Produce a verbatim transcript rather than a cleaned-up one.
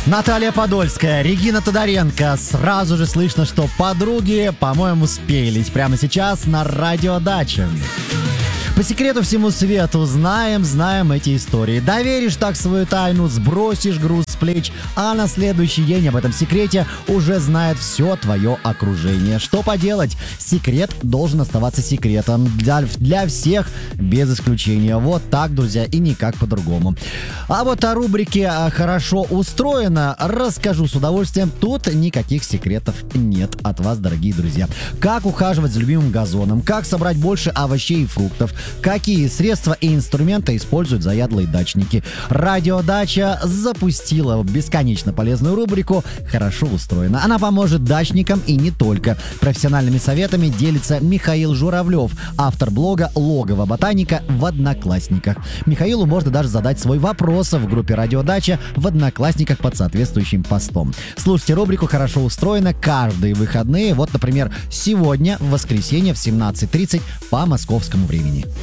Наталья Подольская, Регина Тодоренко. Сразу же слышно, что подруги, по-моему, спелись прямо сейчас на радиодаче. По секрету всему свету знаем, знаем эти истории. Доверишь так свою тайну, сбросишь груз с плеч, а на следующий день об этом секрете уже знает все твое окружение. Что поделать? Секрет должен оставаться секретом для, для всех без исключения. Вот так, друзья, и никак по-другому. А вот о рубрике «Хорошо устроено» расскажу с удовольствием. Тут никаких секретов нет от вас, дорогие друзья. Как ухаживать за любимым газоном, как собрать больше овощей и фруктов, какие средства и инструменты используют заядлые дачники. Радиодача запустила бесконечно полезную рубрику «Хорошо устроено». Она поможет дачникам и не только. Профессиональными советами делится Михаил Журавлев, автор блога «Логово ботаника» в Одноклассниках. Михаилу можно даже задать свой вопрос в группе «Радиодача» в Одноклассниках под соответствующим постом. Слушайте рубрику «Хорошо устроено» каждые выходные. Вот, например, сегодня, в воскресенье в семнадцать тридцать по московскому времени.